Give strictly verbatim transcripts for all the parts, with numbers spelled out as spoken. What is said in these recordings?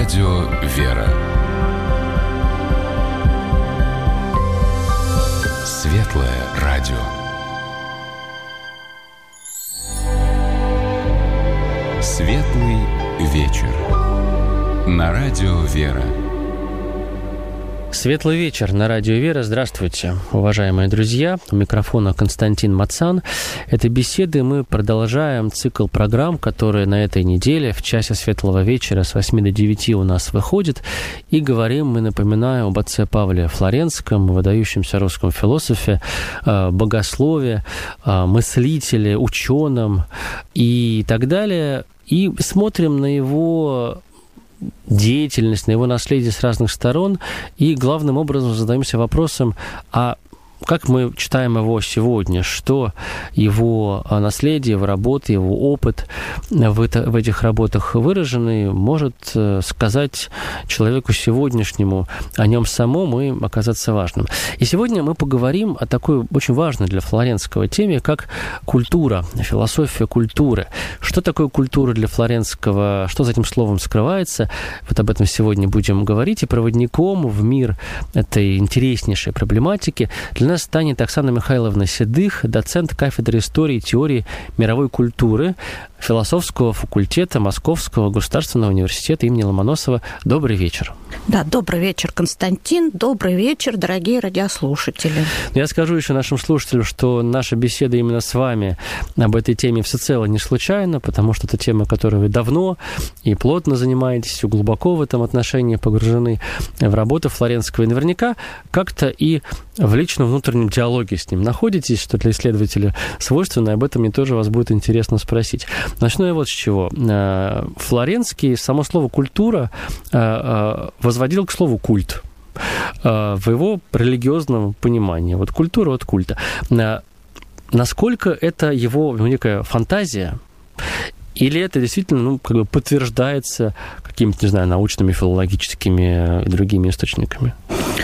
радио «Вера». Светлое радио. Светлый вечер. На радио «Вера». Светлый вечер на радио «Вера». Здравствуйте, уважаемые друзья. У микрофона Константин Мацан. Этой беседы мы продолжаем цикл программ, которые на этой неделе в часе Светлого вечера с восьми до девяти у нас выходит. И говорим, мы напоминаем об отце Павле Флоренском, выдающемся русском философе, богослове, мыслителе, ученом и так далее. И смотрим на его деятельность, на его наследие с разных сторон, и главным образом задаемся вопросом, а как мы читаем его сегодня, что его наследие, его работа, его опыт в, это, в этих работах выраженный может сказать человеку сегодняшнему о нем самом и оказаться важным. И сегодня мы поговорим о такой очень важной для Флоренского теме, как культура, философия культуры. Что такое культура для Флоренского, что за этим словом скрывается? Вот об этом сегодня будем говорить. И проводником в мир этой интереснейшей проблематики для нас станет Оксана Михайловна Седых, доцент кафедры истории и теории мировой культуры философского факультета Московского государственного университета имени Ломоносова. Добрый вечер. Да, добрый вечер, Константин. Добрый вечер, дорогие радиослушатели. Я скажу еще нашим слушателям, что наша беседа именно с вами об этой теме всецело не случайна, потому что это тема, которой вы давно и плотно занимаетесь, глубоко в этом отношении погружены в работу Флоренского. И наверняка как-то и в личном внутреннем диалоге с ним находитесь, что для исследователя свойственно, и об этом мне тоже вас будет интересно спросить. Начну я вот с чего. Флоренский, само слово «культура» возводил к слову «культ» в его религиозном понимании. Вот культура от культа. Насколько это его некая фантазия, или это действительно, ну, как бы подтверждается какими-то, не знаю, научными, филологическими и другими источниками?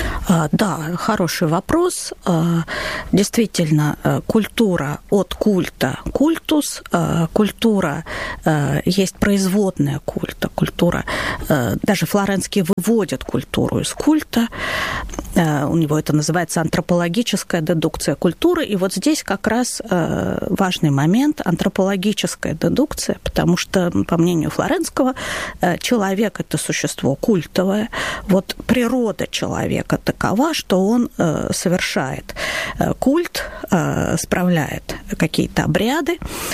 Да, хороший вопрос. Действительно, культура от культа – культус. Культура есть производная культа. Культура, даже Флоренский выводит культуру из культа. У него это называется антропологическая дедукция культуры. И вот здесь как раз важный момент – антропологическая дедукция, потому что, по мнению Флоренского, человек – это существо культовое. Вот природа человека такова, что он э, совершает э, культ, э, справляет какие-то обряды.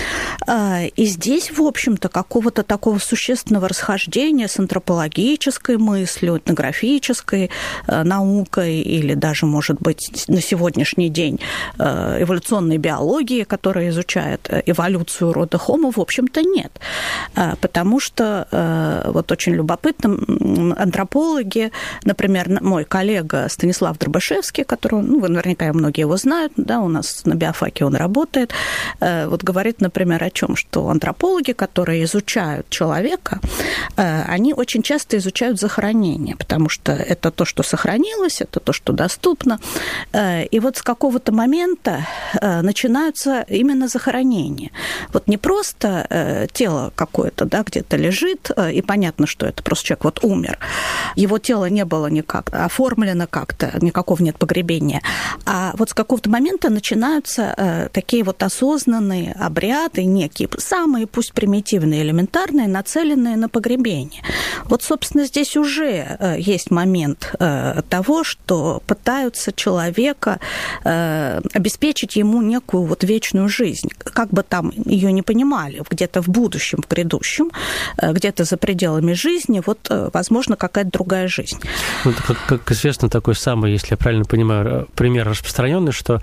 Э, и здесь, в общем-то, какого-то такого существенного расхождения с антропологической мыслью, этнографической э, наукой или даже, может быть, на сегодняшний день э, эволюционной биологии, которая изучает эволюцию рода Homo, в общем-то, нет. Э, потому что э, вот очень любопытно, антропологи, например, мой коллега Станислав Дробышевский, который, ну, вы наверняка многие его знают, да, у нас на биофаке он работает, вот говорит, например, о чем, что антропологи, которые изучают человека, они очень часто изучают захоронение, потому что это то, что сохранилось, это то, что доступно, и вот с какого-то момента начинаются именно захоронения. Вот не просто тело какое-то, да, где-то лежит, и понятно, что это просто человек вот умер, его тело не было никак оформлено как-то, никакого нет погребения. А вот с какого-то момента начинаются э, такие вот осознанные обряды, некие, самые пусть примитивные, элементарные, нацеленные на погребение. Вот, собственно, здесь уже э, есть момент э, того, что пытаются человека э, обеспечить ему некую вот вечную жизнь. Как бы там ее не понимали, где-то в будущем, в грядущем, э, где-то за пределами жизни, вот, э, возможно, какая-то другая жизнь. Ну, как, как известно, такой самый, если я правильно понимаю, пример распространенный, что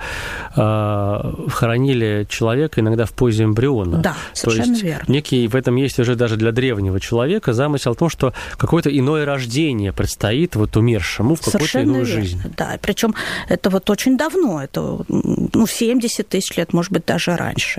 э, хоронили человека иногда в позе эмбриона. Да, совершенно То есть верно. Некий, в этом есть уже даже для древнего человека замысел о том, что какое-то иное рождение предстоит вот умершему в какую-то совершенно иную верно. жизнь. Да, причем это вот очень давно, это ну, семьдесят тысяч лет, может быть, даже раньше.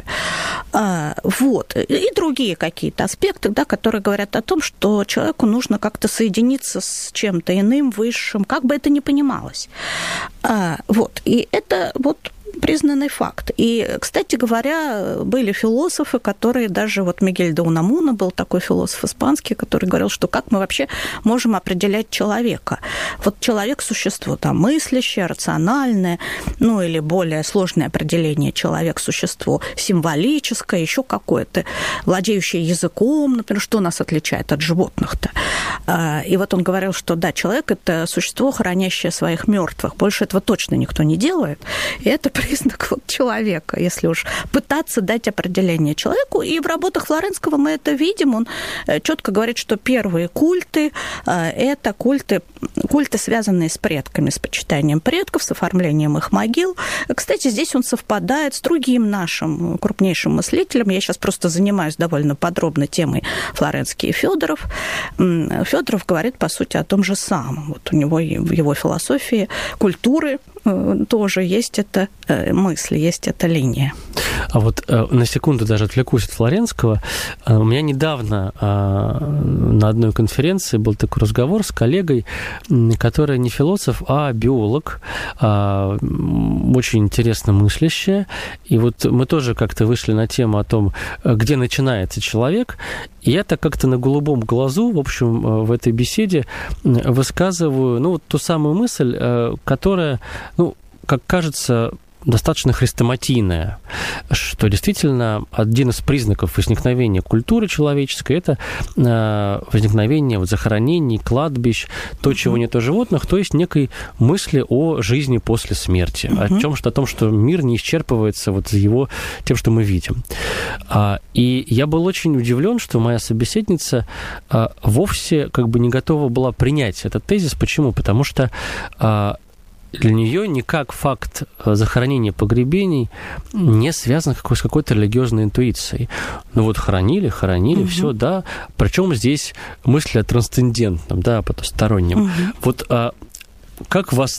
А, вот. И другие какие-то аспекты, да, которые говорят о том, что человеку нужно как-то соединиться с чем-то иным, высшим, как бы это ни понималось. А, вот. И это вот признанный факт. И, кстати говоря, были философы, которые даже, вот Мигель де Унамуна был такой философ испанский, который говорил, что как мы вообще можем определять человека. Вот человек – существо там мыслящее, рациональное, ну или более сложное определение человек – существо символическое, еще какое-то, владеющее языком, например, что нас отличает от животных-то. И вот он говорил, что да, человек – это существо, хранящее своих мертвых. Больше этого точно никто не делает. И это признак вот человека, если уж пытаться дать определение человеку. И в работах Флоренского мы это видим. Он четко говорит, что первые культы – это культы, культы, связанные с предками, с почитанием предков, с оформлением их могил. Кстати, здесь он совпадает с другим нашим крупнейшим мыслителем. Я сейчас просто занимаюсь довольно подробно темой Флоренский и Фёдоров. Фёдоров говорит, по сути, о том же самом. Вот у него в его философии культуры тоже есть эта мысль, есть эта линия. А вот на секунду даже отвлекусь от Флоренского. У меня недавно на одной конференции был такой разговор с коллегой, который не философ, а биолог, очень интересно мыслящая. И вот мы тоже как-то вышли на тему о том, где начинается человек. И я так как-то на голубом глазу, в общем, в этой беседе высказываю, ну, вот ту самую мысль, которая, ну, как кажется, достаточно хрестоматийная, что действительно один из признаков возникновения культуры человеческой – это возникновение вот захоронений, кладбищ, то, чего нет у животных, то есть некой мысли о жизни после смерти, uh-huh. о чем, что, о том, что мир не исчерпывается вот его тем, что мы видим. И я был очень удивлен, что моя собеседница вовсе как бы не готова была принять этот тезис. Почему? Потому что для нее никак факт захоронения погребений не связан с какой-то религиозной интуицией. Ну вот хоронили, хоронили, угу. все, да. Причем здесь мысли о трансцендентном, да, о потустороннем. Угу. Вот а, как вас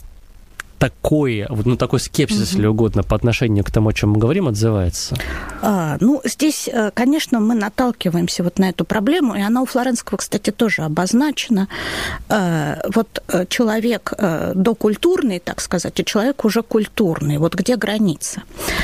такое, вот, ну, такой скепсис, угу. если угодно, по отношению к тому, о чем мы говорим, отзывается? А, ну, здесь, конечно, мы наталкиваемся вот на эту проблему, и она у Флоренского, кстати, тоже обозначена. А, вот человек докультурный, так сказать, и человек уже культурный. Вот где граница?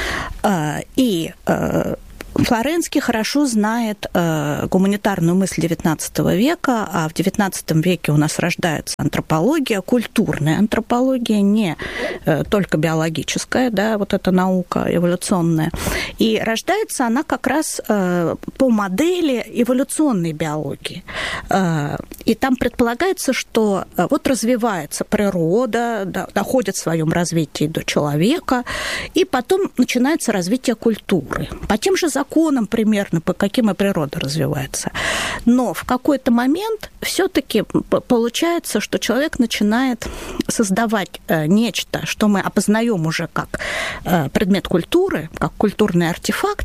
А, и Флоренский хорошо знает э, гуманитарную мысль девятнадцатого века, а в девятнадцатом веке у нас рождается антропология, культурная антропология, не э, только биологическая, да, вот эта наука эволюционная. И рождается она как раз э, по модели эволюционной биологии. Э, и там предполагается, что э, вот развивается природа, да, доходит в своем развитии до человека, и потом начинается развитие культуры. По тем же законам примерно, по каким и природа развивается. Но в какой-то момент все-таки получается, что человек начинает создавать нечто, что мы опознаем уже как предмет культуры, как культурный артефакт,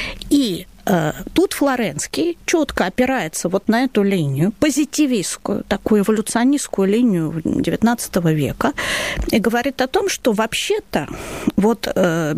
и тут Флоренский четко опирается вот на эту линию, позитивистскую, такую эволюционистскую линию девятнадцатого века, и говорит о том, что вообще-то вот э,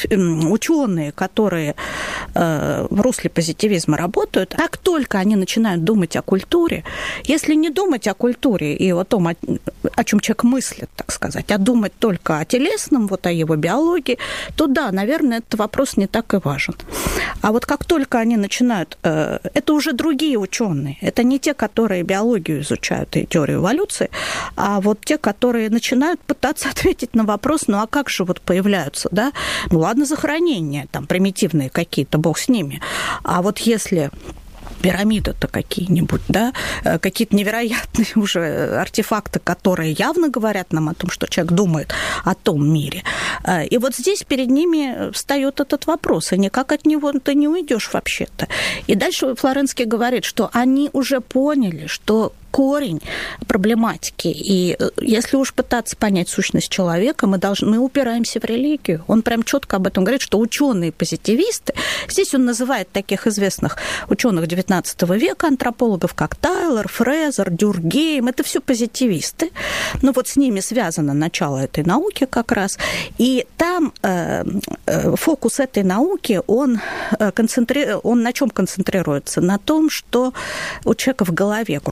ученые, которые э, в русле позитивизма работают, как только они начинают думать о культуре, если не думать о культуре и о том, о, о чем человек мыслит, так сказать, а думать только о телесном, вот о его биологии, то да, наверное, этот вопрос не так и важен. А вот как только они начинают... Это уже другие ученые. Это не те, которые биологию изучают и теорию эволюции, а вот те, которые начинают пытаться ответить на вопрос, ну а как же вот появляются, да? Ну ладно, захоронения, там, примитивные какие-то, бог с ними. А вот если... пирамиды-то какие-нибудь, да, какие-то невероятные уже артефакты, которые явно говорят нам о том, что человек думает о том мире. И вот здесь перед ними встает этот вопрос, и никак от него ты не уйдешь вообще-то. И дальше Флоренский говорит, что они уже поняли, что корень проблематики. И если уж пытаться понять сущность человека, мы, должны, мы упираемся в религию. Он прям четко об этом говорит, что ученые-позитивисты, здесь он называет таких известных ученых девятнадцатого века, антропологов, как Тайлор, Фрезер, Дюргейм, это все позитивисты. Ну вот с ними связано начало этой науки как раз. И там э, э, фокус этой науки, он, э, концентри... он на чем концентрируется? На том, что у человека в голове, грубо говоря,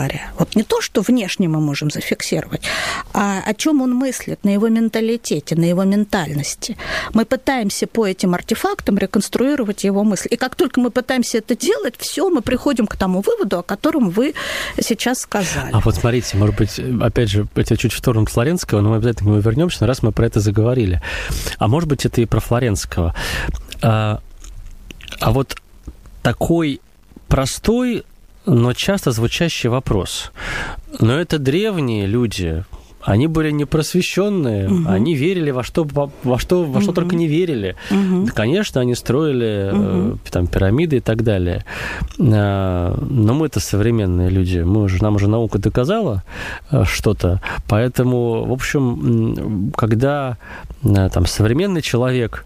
говоря. Вот не то, что внешне мы можем зафиксировать, а о чем он мыслит, на его менталитете, на его ментальности. Мы пытаемся по этим артефактам реконструировать его мысли. И как только мы пытаемся это делать, все, мы приходим к тому выводу, о котором вы сейчас сказали. А вот смотрите, может быть, опять же, это чуть в сторону Флоренского, но мы обязательно к нему вернемся, раз мы про это заговорили. А может быть, это и про Флоренского. А, а вот такой простой, но часто звучащий вопрос. Но это древние люди, они были непросвещенные, угу. они верили во что, во что, во что угу. только не верили. Угу. Конечно, они строили угу. там, пирамиды и так далее. Но мы-то современные люди, мы уже, нам уже наука доказала что-то. Поэтому, в общем, когда там, современный человек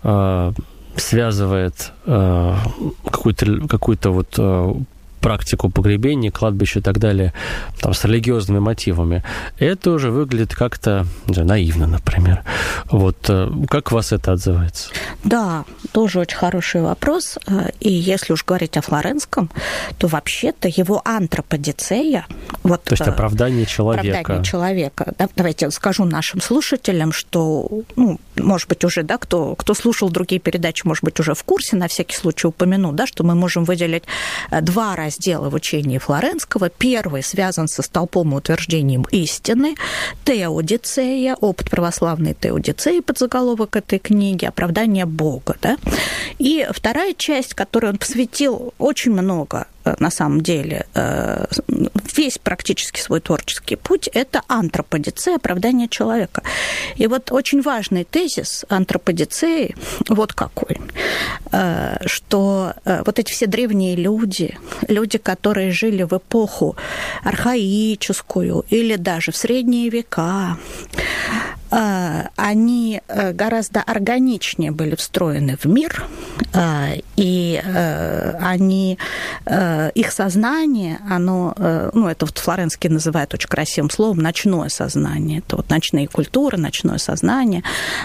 связывает какую-то, какую-то вот практику погребения, кладбища и так далее, там, с религиозными мотивами, это уже выглядит как-то, не знаю, наивно, например. Вот как у вас это отзывается? Да, тоже очень хороший вопрос. И если уж говорить о Флоренском, то вообще-то его антроподицея... Вот, то есть оправдание человека. Оправдание человека. Да, давайте скажу нашим слушателям, что, ну, может быть, уже, да, кто, кто слушал другие передачи, может быть, уже в курсе, на всякий случай упомяну, да, что мы можем выделить два раздела раздела в учении Флоренского. Первый связан со столпом и утверждением истины, теодицея, опыт православной теодицеи, подзаголовок этой книги, оправдание Бога. Да? И вторая часть, которой он посвятил очень много, на самом деле, весь практически свой творческий путь, это антроподицея, оправдание человека. И вот очень важный тезис антроподицеи вот какой, что вот эти все древние люди, люди, которые жили в эпоху архаическую или даже в средние века, они гораздо органичнее были встроены в мир, и они, их сознание, оно, ну, это вот Флоренский называет очень красивым словом ночное сознание, это вот ночные культуры, ночное сознание,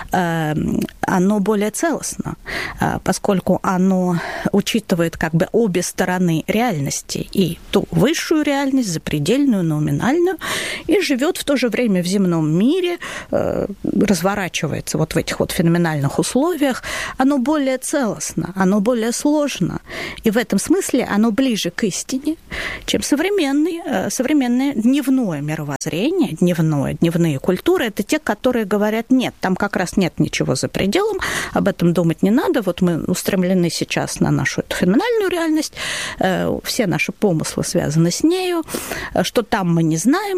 оно более целостно, поскольку оно учитывает как бы обе стороны реальности, и ту высшую реальность, запредельную, номинальную, и живет в то же время в земном мире, разворачивается вот в этих вот феноменальных условиях, оно более целостно, оно более сложно. И в этом смысле оно ближе к истине, чем современный, современное дневное мировоззрение, дневное, дневные культуры. Это те, которые говорят, нет, там как раз нет ничего за пределом, об этом думать не надо. Вот мы устремлены сейчас на нашу эту феноменальную реальность, все наши помыслы связаны с нею, что там мы не знаем.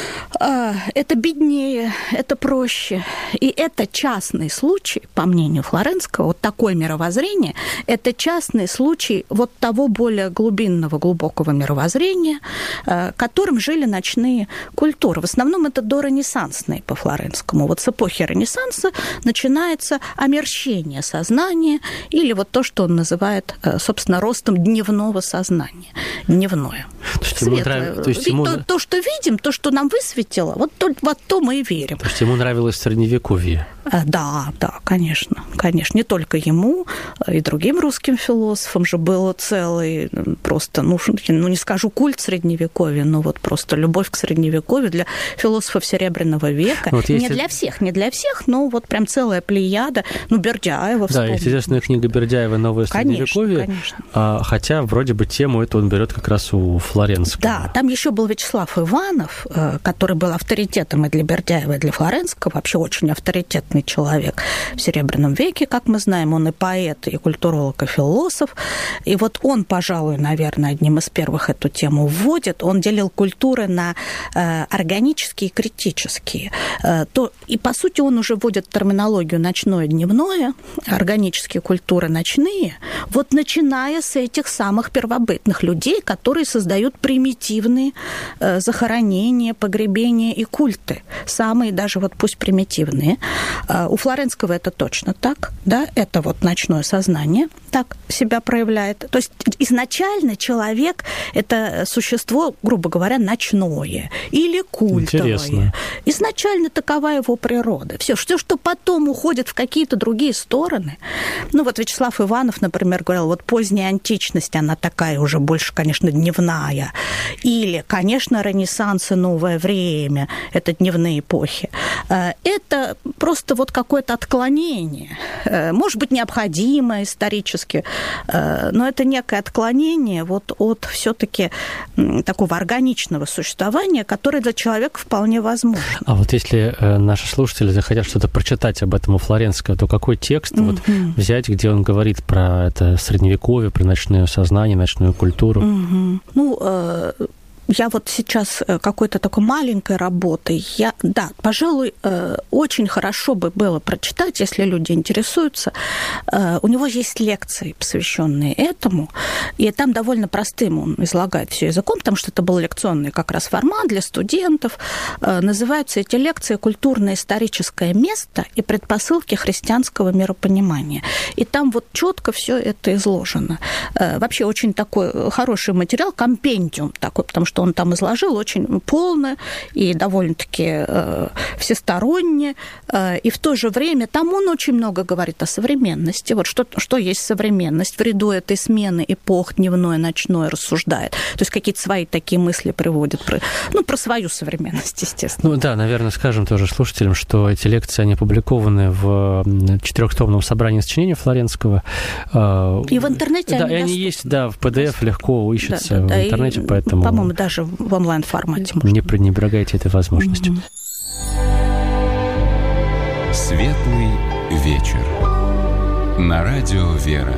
Это беднее, это проще. И это частный случай, по мнению Флоренского, вот такое мировоззрение, это частный случай вот того более глубинного, глубокого мировоззрения, которым жили ночные культуры. В основном это доренессансные по Флоренскому. Вот с эпохи Ренессанса начинается омерщение сознания или вот то, что он называет, собственно, ростом дневного сознания. Дневное. То, есть ему нрав... то, есть ему... то, то, что видим, то, что нам высветило, вот то, вот то мы и верим. То есть ему нравилось Средневековье? Да, да, конечно. Конечно, не только ему, и другим русским философам же было целый просто, ну, ну не скажу культ Средневековья, но вот просто любовь к Средневековью для философов Серебряного века. Вот не есть... для всех, не для всех, но вот прям целая плеяда, ну, Бердяева вспомнить. Да, есть известная книга Бердяева «Новое Средневековье», конечно, конечно. Хотя вроде бы тему эту он берет как раз у Флоренского. Да, там еще был Вячеслав Иванов, который был авторитетом и для Бердяева, и для Флоренского, вообще очень авторитетный человек в Серебряном веке, как мы знаем, он и поэт, и культуролог, и философ. И вот он, пожалуй, наверное, одним из первых эту тему вводит. Он делил культуры на э, органические и критические. Э, то, и, по сути, он уже вводит терминологию ночное, дневное, органические культуры ночные, вот начиная с этих самых первобытных людей, которые создают примитивные э, захоронения, погребения и культы. Самые даже вот пусть примитивные. У Флоренского это точно так, да, это вот ночное сознание так себя проявляет. То есть изначально человек – это существо, грубо говоря, ночное или культовое. Интересно. Изначально такова его природа. Все, все, что потом уходит в какие-то другие стороны. Ну вот Вячеслав Иванов, например, говорил, вот поздняя античность, она такая уже больше, конечно, дневная. Или, конечно, Ренессанс и новое время – это дневные эпохи. Это просто вот какое-то отклонение. Может быть, необходимое исторически, но это некое отклонение вот от все-таки такого органичного существования, которое для человека вполне возможно. А вот если наши слушатели захотят что-то прочитать об этом у Флоренского, то какой текст mm-hmm. вот взять, где он говорит про это средневековье, про ночное сознание, ночную культуру? Mm-hmm. Ну, э- Я вот сейчас какой-то такой маленькой работой, я, да, пожалуй, очень хорошо бы было прочитать, если люди интересуются. У него есть лекции, посвященные этому, и там довольно простым он излагает все языком, потому что это был лекционный как раз формат для студентов. Называются эти лекции «Культурно-историческое место и предпосылки христианского миропонимания». И там вот четко все это изложено. Вообще очень такой хороший материал, компендиум такой, потому что что он там изложил очень полно и довольно-таки э, всесторонне, э, и в то же время там он очень много говорит о современности. Вот что, что есть современность в ряду этой смены эпох, дневной, ночной, рассуждает. То есть какие-то свои такие мысли приводит, про, ну, про свою современность, естественно. Ну да, наверное, скажем тоже слушателям, что эти лекции, они опубликованы в четырехтомном собрании сочинений Флоренского. И в интернете да, они и они есть, да, в пи ди эф легко ищутся, да, да, в интернете, и, поэтому... По-моему, даже в онлайн-формате. Не пренебрегайте этой возможностью. Mm-hmm. Светлый вечер. На радио «Вера».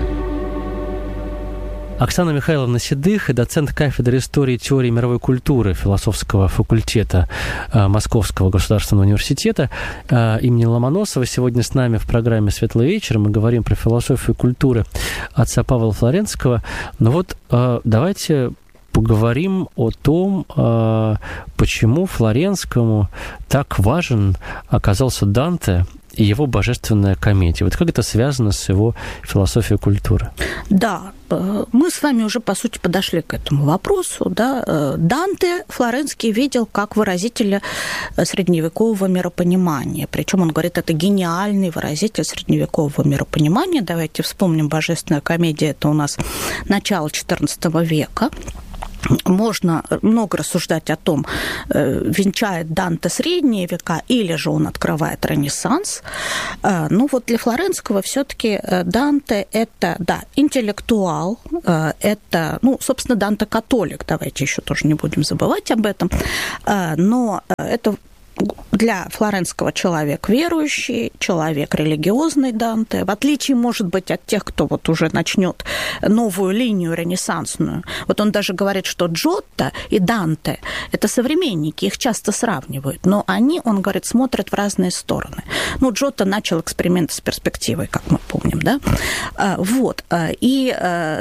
Оксана Михайловна Седых, доцент кафедры истории и теории мировой культуры философского факультета Московского государственного университета имени Ломоносова. Сегодня с нами в программе «Светлый вечер». Мы говорим про философию культуры отца Павла Флоренского. Но вот давайте поговорим о том, почему Флоренскому так важен оказался Данте и его божественная комедия. Вот как это связано с его философией культуры? Да, мы с вами уже, по сути, подошли к этому вопросу. Да? Данте Флоренский видел как выразителя средневекового миропонимания. Причем он говорит, это гениальный выразитель средневекового миропонимания. Давайте вспомним, божественная комедия – это у нас начало четырнадцатого века. Можно много рассуждать о том, венчает Данте средние века или же он открывает Ренессанс. Ну вот для Флоренского все-таки Данте – это, да, интеллектуал, это, ну, собственно, Данте католик, давайте еще тоже не будем забывать об этом, но это для Флоренского человек верующий, человек религиозный Данте, в отличие, может быть, от тех, кто вот уже начнет новую линию ренессансную. Вот он даже говорит, что Джотто и Данте – это современники, их часто сравнивают, но они, он говорит, смотрят в разные стороны. Ну, Джотто начал эксперимент с перспективой, как мы помним, да? Вот. И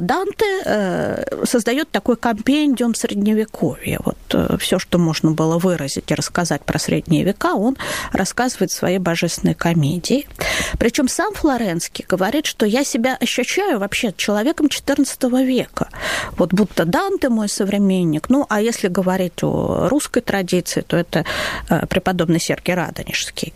Данте создает такой компендиум средневековья. Вот все, что можно было выразить и рассказать про средневековье, века, он рассказывает в своей божественной комедии. Причем сам Флоренский говорит, что я себя ощущаю вообще человеком четырнадцатого века. Вот будто Данте мой современник. Ну, а если говорить о русской традиции, то это преподобный Сергий Радонежский.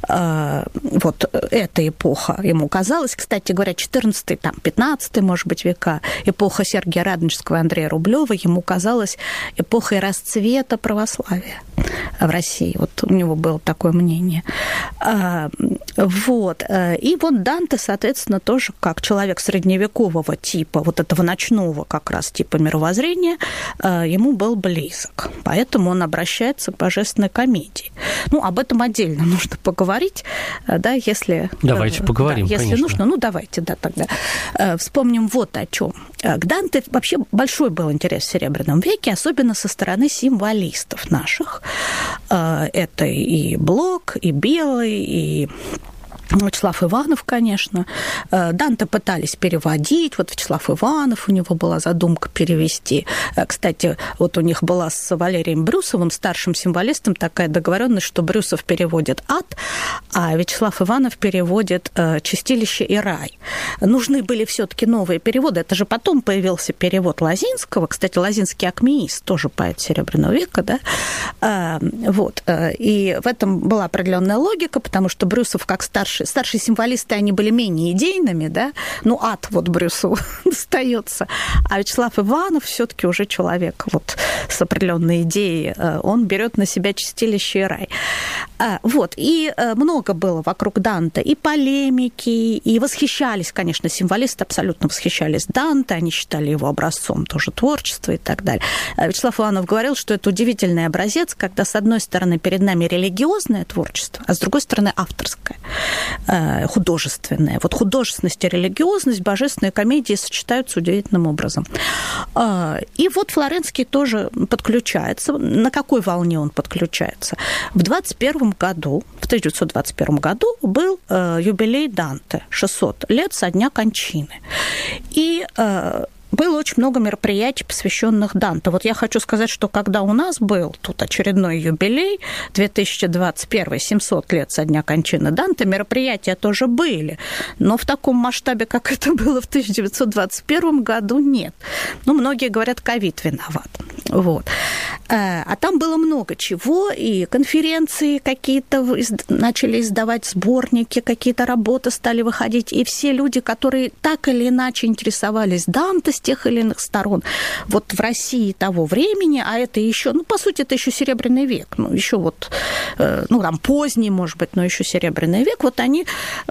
Вот эта эпоха ему казалась, кстати говоря, четырнадцатый, там, пятнадцатый, может быть, века, эпоха Сергия Радонежского и Андрея Рублёва ему казалась эпохой расцвета православия в России. Вот у него было такое мнение. Вот. И вот Данте, соответственно, тоже как человек средневекового типа, вот этого ночного как раз типа мировоззрения, ему был близок. Поэтому он обращается к божественной комедии. Ну, об этом отдельно нужно поговорить, да, если... Давайте поговорим, да, если конечно. нужно, ну, давайте, да, тогда. Вспомним вот о чем. К Данте вообще большой был интерес в Серебряном веке, особенно со стороны символистов наших. Это и Блок, и Белый, и Вячеслав Иванов, конечно. Данте пытались переводить. Вот Вячеслав Иванов, у него была задумка перевести. Кстати, вот у них была с Валерием Брюсовым, старшим символистом, такая договоренность, что Брюсов переводит ад, а Вячеслав Иванов переводит чистилище и рай. Нужны были все-таки новые переводы. Это же потом появился перевод Лозинского. Кстати, Лозинский акмеист, тоже поэт Серебряного века, да. Вот. И в этом была определенная логика, потому что Брюсов, как старший Старшие символисты, они были менее идейными, да, ну, ад вот Брюсову достается, а Вячеслав Иванов все-таки уже человек вот с определенной идеей, он берет на себя чистилище и рай. Вот, и много было вокруг Данте и полемики, и восхищались, конечно, символисты абсолютно восхищались Данте, они считали его образцом тоже творчества и так далее. Вячеслав Иванов говорил, что это удивительный образец, когда, с одной стороны, перед нами религиозное творчество, а с другой стороны, авторское, художественное. Вот художественность и религиозность, божественные комедии сочетаются удивительным образом. И вот Флоренский тоже подключается. На какой волне он подключается? В двадцать первом году, в тысяча девятьсот двадцать первом году был юбилей Данте, шестьсот лет со дня кончины. И было очень много мероприятий, посвященных Данте. Вот я хочу сказать, что когда у нас был тут очередной юбилей, две тысячи двадцать первый, семьсот лет со дня кончины Данте, мероприятия тоже были, но в таком масштабе, как это было в тысяча девятьсот двадцать первом году, нет. Ну, многие говорят, ковид виноват. Вот. А там было много чего, и конференции какие-то начали издавать сборники, какие-то работы стали выходить, и все люди, которые так или иначе интересовались Данте с тех или иных сторон, вот в России того времени, а это еще, ну, по сути, это еще Серебряный век, ну, еще вот, ну, там, поздний, может быть, но еще Серебряный век, вот они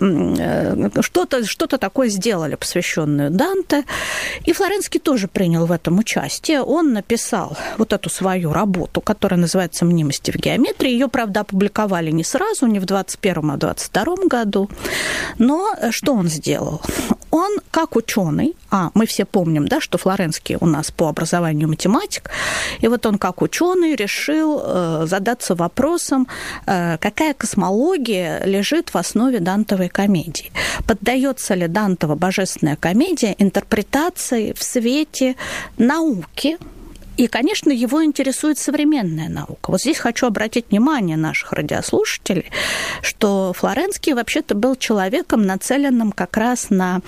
что-то, что-то такое сделали, посвященное Данте, и Флоренский тоже принял в этом участие, он написал вот эту свою работу, которая называется «Мнимости в геометрии». Ее, правда, опубликовали не сразу, не в двадцать первом, а в двадцать втором году. Но что он сделал? Он, как ученый, а мы все помним, да, что Флоренский у нас по образованию математик, и вот он, как ученый, решил э, задаться вопросом, э, какая космология лежит в основе Дантовой комедии. Поддается ли Дантова божественная комедия интерпретации в свете науки? И, конечно, его интересует современная наука. Вот здесь хочу обратить внимание наших радиослушателей, что Флоренский вообще-то был человеком, нацеленным как раз на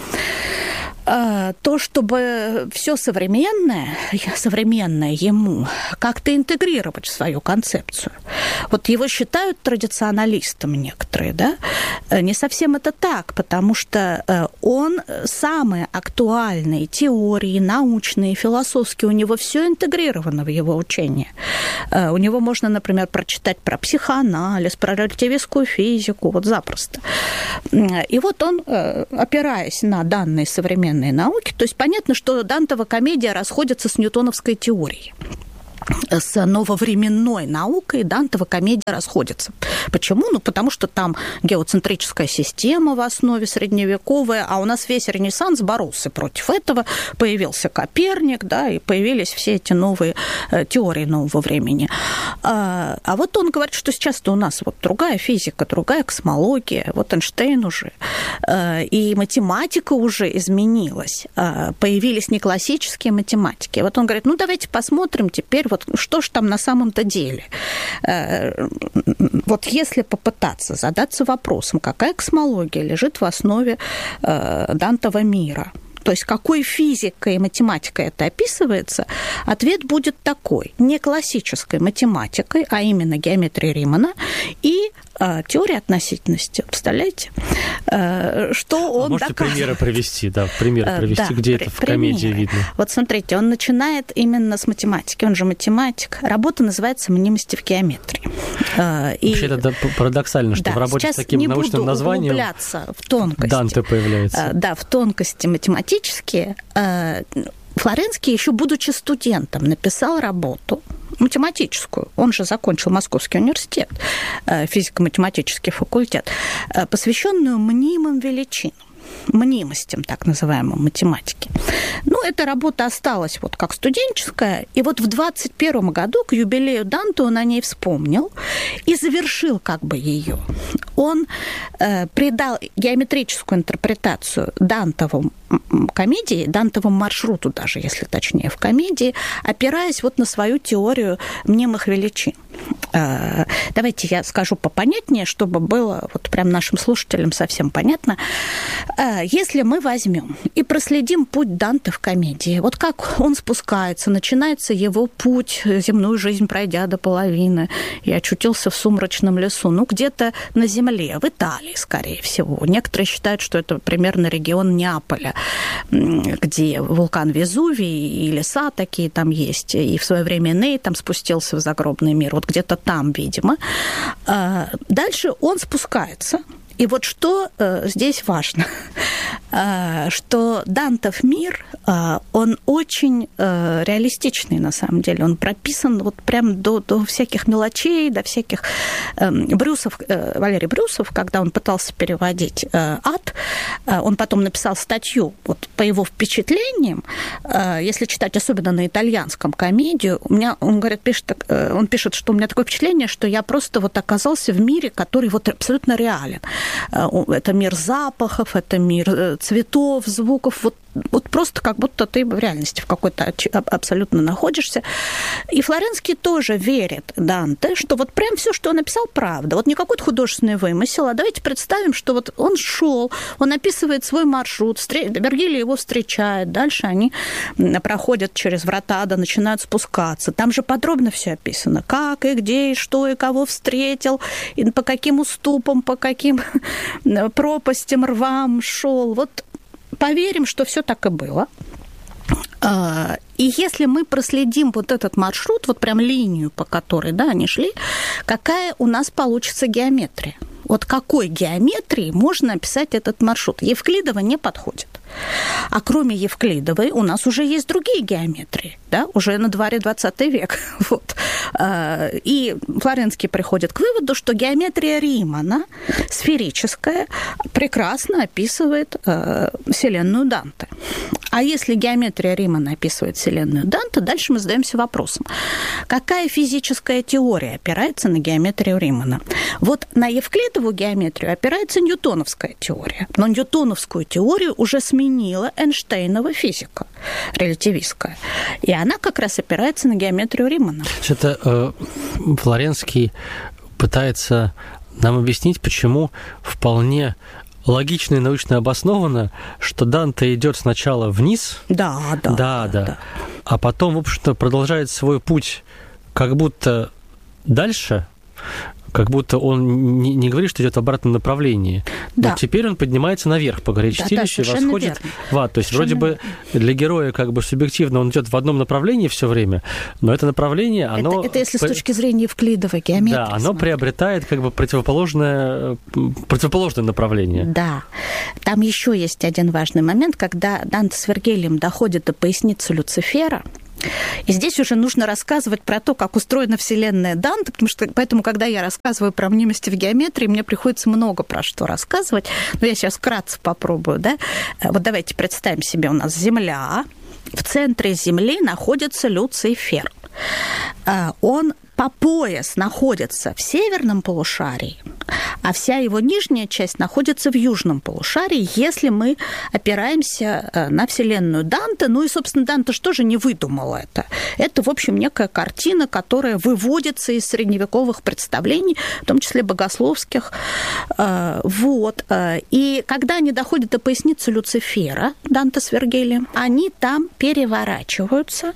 то, чтобы все современное, современное ему как-то интегрировать в свою концепцию. Вот его считают традиционалистом некоторые, да? Не совсем это так, потому что он самые актуальные теории, научные, философские, у него все интегрировано в его учение. У него можно, например, прочитать про психоанализ, про релятивистскую физику, вот запросто. И вот он, опираясь на данные современные науки, то есть понятно, что Дантова комедия расходится с ньютоновской теорией. С нововременной наукой Дантова комедия расходится. Почему? Ну, потому что там геоцентрическая система в основе средневековая, а у нас весь Ренессанс боролся против этого. Появился Коперник, да, и появились все эти новые теории нового времени. А, а вот он говорит, что сейчас-то у нас вот другая физика, другая космология, вот Эйнштейн уже, и математика уже изменилась. Появились не классические математики. Вот он говорит, ну, давайте посмотрим теперь, вот что ж там на самом-то деле. Вот если попытаться задаться вопросом, какая космология лежит в основе Дантова мира, то есть какой физикой и математикой это описывается, ответ будет такой. Не классической математикой, а именно геометрией Римана и э, теорией относительности. Представляете? Э, что он а можете доказывает. примеры привести, да, пример привести, да, где при, это в комедии примеры. Видно? Вот смотрите, он начинает именно с математики, он же математик. Работа называется «Мнимости в геометрии». Э, Вообще и... это парадоксально, что да, в работе с таким научным названием не буду углубляться в тонкости. Данте появляется. Э, да, в тонкости математики. Флоренский, еще будучи студентом, написал работу математическую. Он же закончил Московский университет, физико-математический факультет, посвященную мнимым величинам, мнимостям, так называемым, математики. Ну, эта работа осталась вот как студенческая, и вот в двадцать первом году к юбилею Данте он о ней вспомнил и завершил как бы ее. он э, придал геометрическую интерпретацию Дантовым комедии, Дантовому маршруту даже, если точнее, в комедии, опираясь вот на свою теорию мнимых величин. Э, давайте я скажу попонятнее, чтобы было вот прям нашим слушателям совсем понятно. Э, если мы возьмем и проследим путь Данте в комедии, вот как он спускается, начинается его путь, земную жизнь пройдя до половины, и очутился в сумрачном лесу, ну, где-то на земле, в Италии, скорее всего. Некоторые считают, что это примерно регион Неаполя, где вулкан Везувий и леса такие там есть, и в свое время Эней там спустился в загробный мир, вот где-то там, видимо. Дальше он спускается. И вот что э, здесь важно, э, что Дантов мир, э, он очень э, реалистичный на самом деле, он прописан вот прям до, до всяких мелочей, до всяких э, Брюсов, э, Валерий Брюсов, когда он пытался переводить э, «Ад», э, он потом написал статью, вот по его впечатлениям, э, если читать особенно на итальянском комедию, у меня, он говорит, пишет, э, он пишет, что у меня такое впечатление, что я просто вот оказался в мире, который вот абсолютно реален. Это мир запахов, это мир цветов, звуков. Вот, вот просто как будто ты в реальности в какой-то абсолютно находишься. И Флоренский тоже верит Данте, что вот прям все, что он написал, правда. Вот не какой-то художественный вымысел, а давайте представим, что вот он шел, он описывает свой маршрут, Вергилий его встречает, дальше они проходят через врата ада, начинают спускаться. Там же подробно все описано, как и где, и что, и кого встретил, и по каким уступам, по каким пропастям, рвам шел. Вот поверим, что все так и было. И если мы проследим вот этот маршрут, вот прям линию, по которой, да, они шли, какая у нас получится геометрия? Вот какой геометрии можно описать этот маршрут? Евклидова не подходит. А кроме Евклидовой у нас уже есть другие геометрии, да, уже на дворе двадцатый век. Вот. И Флоренский приходит к выводу, что геометрия Римана, сферическая, прекрасно описывает Вселенную Данте. А если геометрия Римана описывает Вселенную Данте, дальше мы задаемся вопросом, какая физическая теория опирается на геометрию Римана? Вот на Евклидову геометрию опирается ньютоновская теория, но ньютоновскую теорию уже сменила Эйнштейнова физика релятивистская, и она как раз опирается на геометрию Римана. Это э, Флоренский пытается нам объяснить, почему вполне логично и научно обосновано, что Данте идет сначала вниз, да, да, да, да, да, да, а потом, в общем-то, продолжает свой путь как будто дальше, как будто он не, не говорит, что идет в обратном направлении. Да. Но теперь он поднимается наверх по горе Чистилища, да, да, и восходит верно. в ад. То есть совершенно вроде верно. бы для героя как бы субъективно он идет в одном направлении все время, но это направление, оно... Это, это если с точки зрения евклидовой геометрии. Да, оно смотри. приобретает как бы противоположное, противоположное направление. Да. Там еще есть один важный момент, когда Данте с Вергилием доходит до поясницы Люцифера. И здесь уже нужно рассказывать про то, как устроена вселенная Данте, потому что поэтому, когда я рассказываю про мнимости в геометрии, мне приходится много про что рассказывать. Но я сейчас вкратце попробую, да. Вот давайте представим себе, у нас Земля, в центре Земли находится Люцифер. Он по пояс находится в северном полушарии, а вся его нижняя часть находится в южном полушарии, если мы опираемся на вселенную Данте. Ну и, собственно, Данте что же не выдумал это? Это, в общем, некая картина, которая выводится из средневековых представлений, в том числе богословских. Вот. И когда они доходят до поясницы Люцифера, Данте с Вергилием, они там переворачиваются,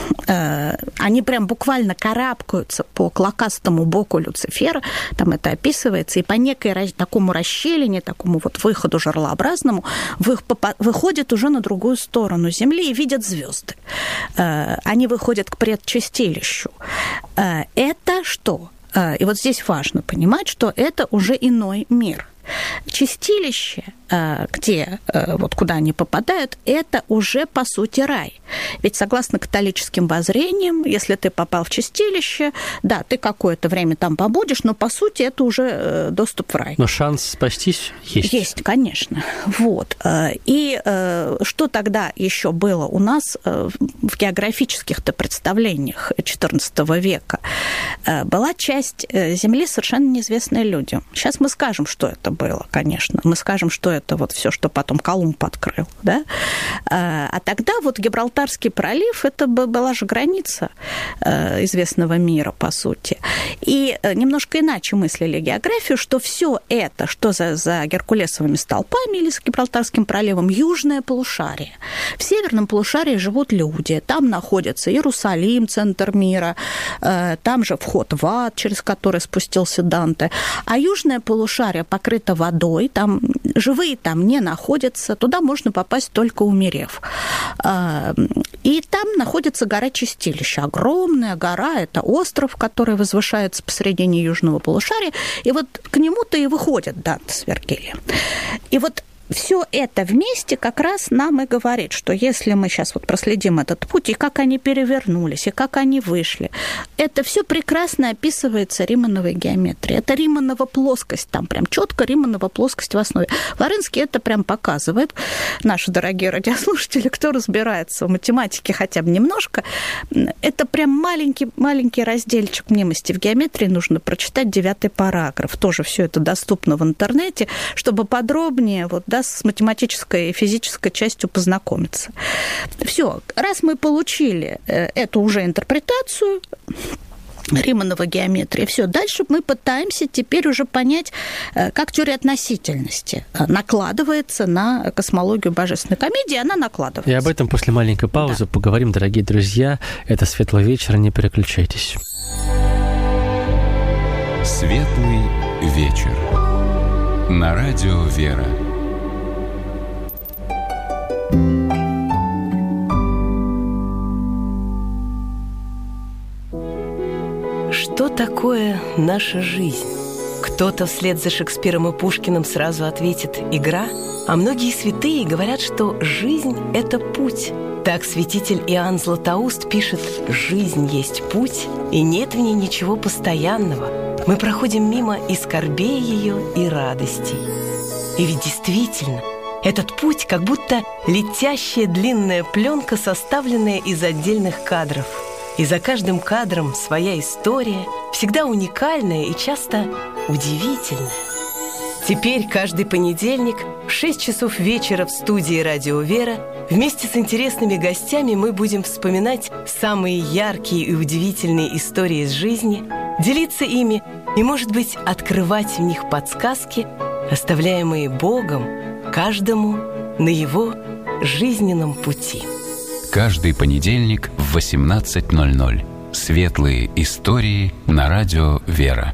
они прям буквально карабкаются по клокастому боку Люцифера, там это описывается, и по некой такому расщелине, такому вот выходу жерлообразному, выходят уже на другую сторону Земли и видят звезды. Они выходят к предчистилищу. Это что? И вот здесь важно понимать, что это уже иной мир. Чистилище, где, вот куда они попадают, это уже, по сути, рай. Ведь согласно католическим воззрениям, если ты попал в чистилище, да, ты какое-то время там побудешь, но, по сути, это уже доступ в рай. Но шанс спастись есть. Есть, конечно. Вот. И что тогда еще было у нас в географических-то представлениях четырнадцатого века? была часть земли совершенно неизвестная людям. Сейчас мы скажем, что это было, конечно. Мы скажем, что это вот все, что потом Колумб открыл, да? А тогда вот Гибралтарский пролив, это была же граница известного мира, по сути. И немножко иначе мыслили географию, что все это, что за, за Геркулесовыми столпами или с Гибралтарским проливом, южное полушарие. В северном полушарии живут люди. Там находится Иерусалим, центр мира, там же вход в ад, через который спустился Данте. А южное полушарие покрыто водой, там живые там не находятся, туда можно попасть только умерев. И там находится гора Чистилище. Огромная гора, это остров, который возвышается посредине южного полушария, и вот к нему-то и выходит Данте с Вергилием. И вот все это вместе как раз нам и говорит, что если мы сейчас вот проследим этот путь, и как они перевернулись, и как они вышли, это все прекрасно описывается Римановой геометрией. Это Риманова плоскость, там прям четко Риманова плоскость в основе. Лоренский это прям показывает. Наши дорогие радиослушатели, кто разбирается в математике хотя бы немножко, это прям маленький-маленький разделчик мнимости. В геометрии нужно прочитать девятый параграф. Тоже все это доступно в интернете, чтобы подробнее вот, да, с математической и физической частью познакомиться. Все, раз мы получили эту уже интерпретацию Риманова геометрии, все, дальше мы пытаемся теперь уже понять, как теория относительности накладывается на космологию божественной комедии, она накладывается. И об этом после маленькой паузы да. поговорим, дорогие друзья. Это «Светлый вечер», не переключайтесь. Светлый вечер. На радио «Вера». Что такое наша жизнь? Кто-то вслед за Шекспиром и Пушкиным сразу ответит «игра», а многие святые говорят, что жизнь – это путь. Так святитель Иоанн Златоуст пишет: «Жизнь есть путь, и нет в ней ничего постоянного. Мы проходим мимо и скорбей ее, и радостей». И ведь действительно, этот путь как будто летящая длинная пленка, составленная из отдельных кадров. И за каждым кадром своя история, всегда уникальная и часто удивительная. Теперь каждый понедельник в шесть часов вечера в студии «Радио Вера» вместе с интересными гостями мы будем вспоминать самые яркие и удивительные истории из жизни, делиться ими и, может быть, открывать в них подсказки, оставляемые Богом каждому на его жизненном пути. Каждый понедельник в восемнадцать ноль ноль. Светлые истории на радио «Вера».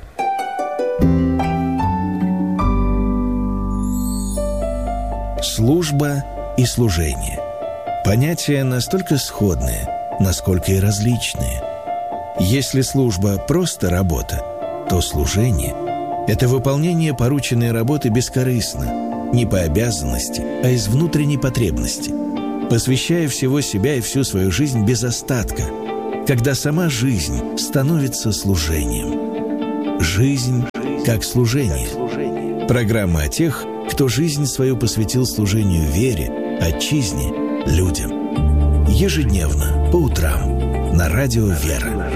Служба и служение. Понятия настолько сходные, насколько и различные. Если служба – просто работа, то служение – это выполнение порученной работы бескорыстно, не по обязанности, а из внутренней потребности, посвящая всего себя и всю свою жизнь без остатка, когда сама жизнь становится служением. Жизнь как служение. Программа о тех, кто жизнь свою посвятил служению вере, отчизне, людям. Ежедневно, по утрам, на радио «Вера».